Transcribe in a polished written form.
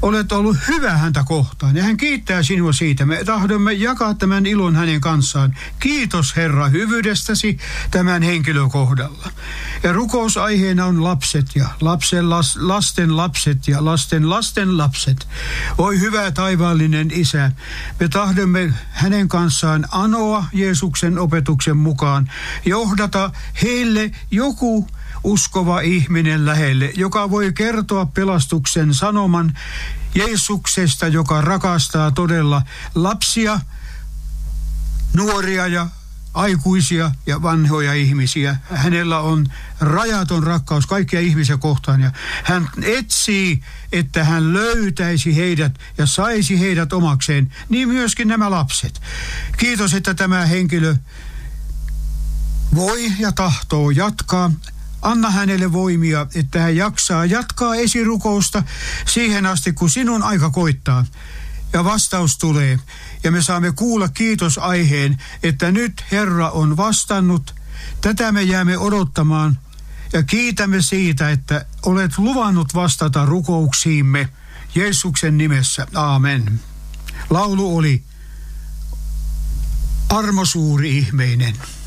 olet ollut hyvä häntä kohtaan ja hän kiittää sinua siitä. Me tahdomme jakaa tämän ilon hänen kanssaan. Kiitos Herra hyvyydestäsi tämän henkilön kohdalla. Ja rukousaiheena on lapset ja lasten lapset ja lasten lapset. Oi hyvä taivaallinen Isä, me tahdomme hänen kanssaan anoa Jeesuksen opetuksen mukaan, johdata heille joku uskova ihminen lähelle, joka voi kertoa pelastuksen sanoman Jeesuksesta, joka rakastaa todella lapsia, nuoria ja aikuisia ja vanhoja ihmisiä. Hänellä on rajaton rakkaus kaikkia ihmisiä kohtaan ja hän etsii, että hän löytäisi heidät ja saisi heidät omakseen, niin myöskin nämä lapset. Kiitos, että tämä henkilö voi ja tahtoo jatkaa. Anna hänelle voimia, että hän jaksaa jatkaa esirukousta siihen asti, kun sinun aika koittaa. Ja vastaus tulee. Ja me saamme kuulla kiitosaiheen, että nyt Herra on vastannut. Tätä me jäämme odottamaan. Ja kiitämme siitä, että olet luvannut vastata rukouksiimme. Jeesuksen nimessä. Aamen. Laulu oli Armo suuri ihmeinen.